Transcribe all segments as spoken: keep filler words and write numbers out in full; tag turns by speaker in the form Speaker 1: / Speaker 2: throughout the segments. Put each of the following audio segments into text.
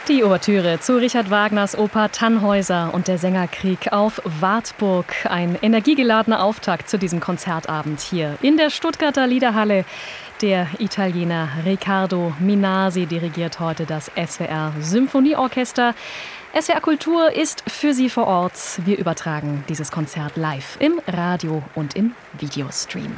Speaker 1: Die Ouvertüre zu Richard Wagners Oper Tannhäuser und der Sängerkrieg auf Wartburg. Ein energiegeladener Auftakt zu diesem Konzertabend hier in der Stuttgarter Liederhalle. Der Italiener Riccardo Minasi dirigiert heute das S W R Symphonieorchester. S W R Kultur ist für Sie vor Ort. Wir übertragen dieses Konzert live im Radio und im Videostream.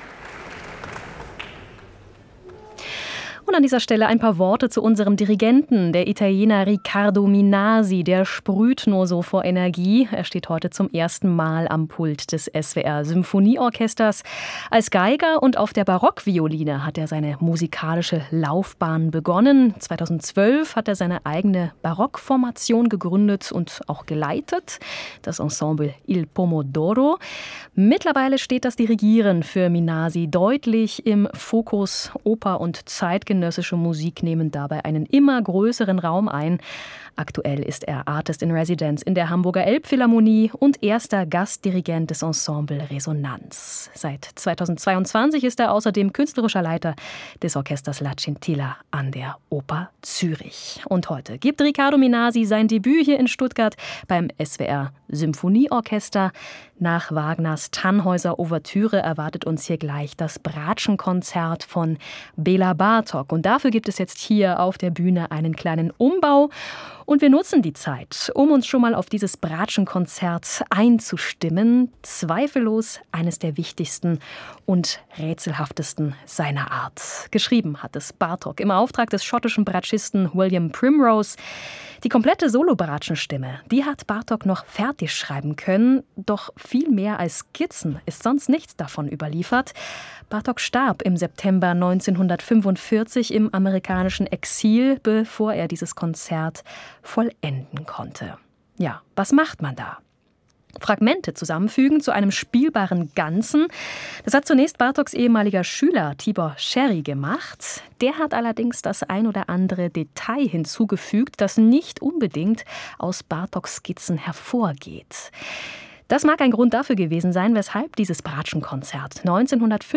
Speaker 1: Und an dieser Stelle ein paar Worte zu unserem Dirigenten, der Italiener Riccardo Minasi. Der sprüht nur so vor Energie. Er steht heute zum ersten Mal am Pult des S W R Symphonieorchesters. Als Geiger und auf der Barockvioline hat er seine musikalische Laufbahn begonnen. zweitausendzwölf hat er seine eigene Barockformation gegründet und auch geleitet, das Ensemble Il Pomodoro. Mittlerweile steht das Dirigieren für Minasi deutlich im Fokus. Oper und Zeitgenössische Zeitgenössische Musik nehmen dabei einen immer größeren Raum ein. Aktuell ist er Artist in Residence in der Hamburger Elbphilharmonie und erster Gastdirigent des Ensemble Resonanz. Seit zweitausendzweiundzwanzig ist er außerdem künstlerischer Leiter des Orchesters La Scintilla an der Oper Zürich. Und heute gibt Riccardo Minasi sein Debüt hier in Stuttgart beim S W R Symphonieorchester. Nach Wagners Tannhäuser Ouvertüre erwartet uns hier gleich das Bratschenkonzert von Béla Bartók. Und dafür gibt es jetzt hier auf der Bühne einen kleinen Umbau. Und wir nutzen die Zeit, um uns schon mal auf dieses Bratschenkonzert einzustimmen. Zweifellos eines der wichtigsten und rätselhaftesten seiner Art. Geschrieben hat es Bartók im Auftrag des schottischen Bratschisten William Primrose. Die komplette Solo-Bratschenstimme, die hat Bartók noch fertig schreiben können, doch viel mehr als Skizzen ist sonst nichts davon überliefert. Bartók starb im September neunzehnhundertfünfundvierzig im amerikanischen Exil, bevor er dieses Konzert vollenden konnte. Ja, was macht man da? Fragmente zusammenfügen zu einem spielbaren Ganzen. Das hat zunächst Bartóks ehemaliger Schüler Tibor Sherry gemacht. Der hat allerdings das ein oder andere Detail hinzugefügt, das nicht unbedingt aus Bartóks Skizzen hervorgeht. Das mag ein Grund dafür gewesen sein, weshalb dieses Bratschenkonzert neunzehnhundertfünfundvierzig